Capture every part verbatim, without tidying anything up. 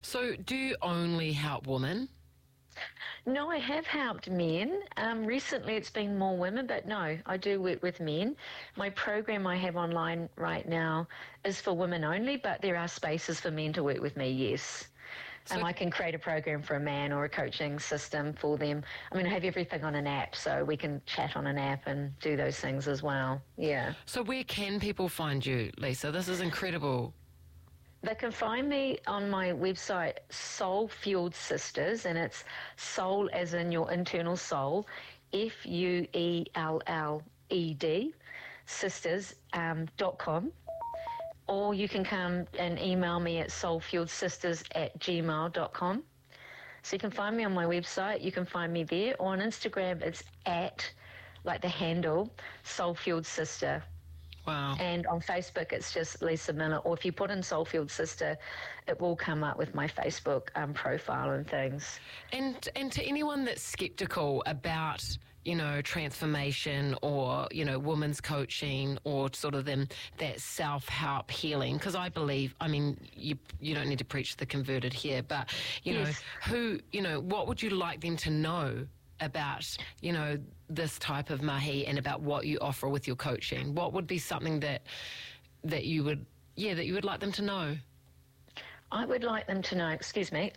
So do you only help women? No, I have helped men. Um, recently it's been more women, but no, I do work with men. My program I have online right now is for women only, but there are spaces for men to work with me, yes. So- And I can create a program for a man or a coaching system for them. I mean, I have everything on an app, so we can chat on an app and do those things as well, yeah. So where can people find you, Lisa? This is incredible. They can find me on my website, Soul Fueled Sisters, and it's soul as in your internal soul, F U E L L E D, sisters um, dot com. Or you can come and email me at soulfueledsisters at gmail dot com. So you can find me on my website, you can find me there, or on Instagram it's at, like the handle, Soul Fueled Sister. Wow. And on Facebook, it's just Lisa Miller. Or if you put in Soul Fueled Sister, it will come up with my Facebook um, profile and things. And and to anyone that's skeptical about, you know, transformation or, you know, women's coaching or sort of them that self-help healing, because I believe, I mean, you you don't need to preach to the converted here, but, you Yes. know, who, you know, what would you like them to know about, you know, this type of mahi and about what you offer with your coaching? What would be something that that you would, yeah, that you would like them to know? I would like them to know, excuse me,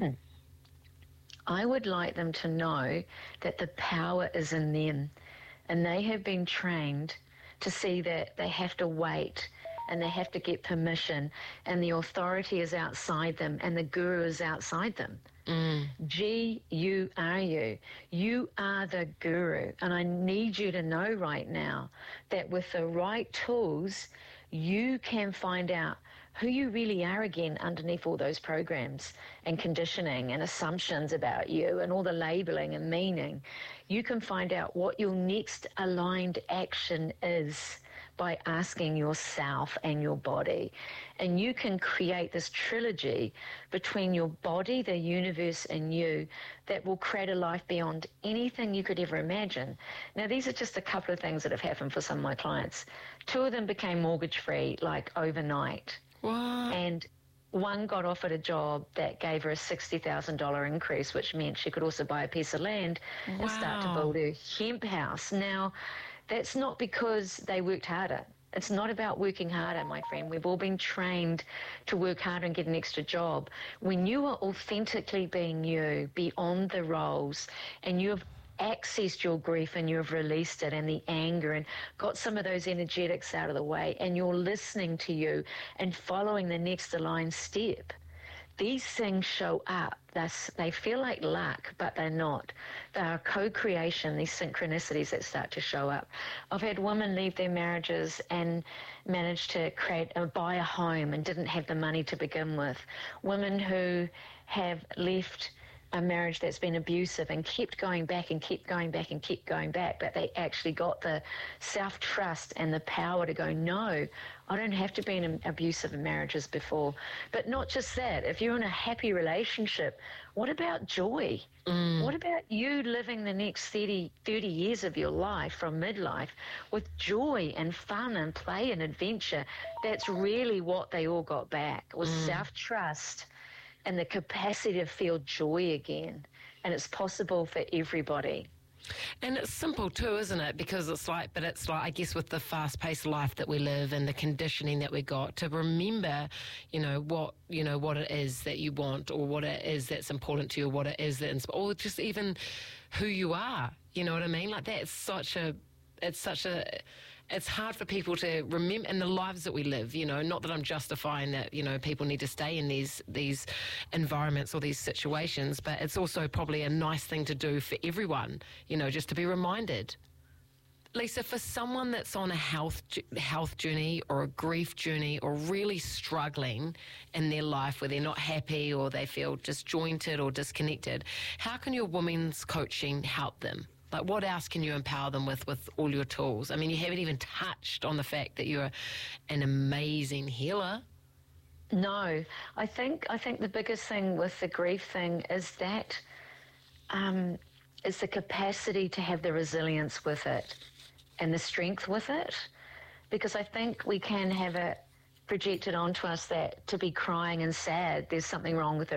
I would like them to know that the power is in them, and they have been trained to see that they have to wait and they have to get permission, and the authority is outside them and the guru is outside them. Mm. G U R U. You are the guru. And I need you to know right now that with the right tools, you can find out who you really are again underneath all those programs and conditioning and assumptions about you and all the labeling and meaning. You can find out what your next aligned action is by asking yourself and your body. And you can create this trilogy between your body, the universe, and you that will create a life beyond anything you could ever imagine. Now, these are just a couple of things that have happened for some of my clients. Two of them became mortgage-free, like overnight. What? And one got offered a job that gave her a sixty thousand dollars increase, which meant she could also buy a piece of land and Wow. start to build her hemp house. Now, that's not because they worked harder. It's not about working harder, my friend. We've all been trained to work harder and get an extra job. When you are authentically being you, beyond the roles, and you have accessed your grief and you have released it and the anger and got some of those energetics out of the way, and you're listening to you and following the next aligned step, these things show up. That's, they feel like luck, but they're not. They are co-creation, these synchronicities that start to show up. I've had women leave their marriages and manage to create a, buy a home and didn't have the money to begin with. Women who have left a marriage that's been abusive and kept going back and kept going back and kept going back, but they actually got the self-trust and the power to go, no, I don't have to be in abusive marriages before. But not just that, if you're in a happy relationship, what about joy? Mm. What about you living the next thirty, thirty years of your life from midlife with joy and fun and play and adventure? That's really what they all got back, was mm. self-trust and the capacity to feel joy again. And it's possible for everybody. And it's simple too, isn't it? Because it's like, but it's like, I guess with the fast-paced life that we live and the conditioning that we got, to remember, you know, what, you know, what it is that you want, or what it is that's important to you, or what it is that, or just even who you are. You know what I mean? Like that's such a, it's such a, it's hard for people to remember in the lives that we live, you know, not that I'm justifying that, you know, people need to stay in these these environments or these situations, but it's also probably a nice thing to do for everyone, you know, just to be reminded. Lisa, for someone that's on a health health journey or a grief journey or really struggling in their life where they're not happy or they feel disjointed or disconnected, how can your women's coaching help them? Like, what else can you empower them with, with all your tools? I mean, you haven't even touched on the fact that you're an amazing healer. No, I think I think the biggest thing with the grief thing is that um, is the capacity to have the resilience with it and the strength with it. Because I think we can have it projected onto us that to be crying and sad, there's something wrong with it.